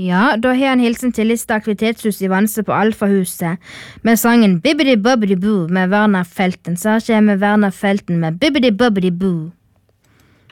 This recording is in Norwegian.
Ja, da har en hilsen til Lista aktivitetshus i Vanse på Alfahuset med sangen Bibbidi Bobbidi Boo med Werner Felten. Så her kommer Werner Felten med Bibbidi Bobbidi Boo.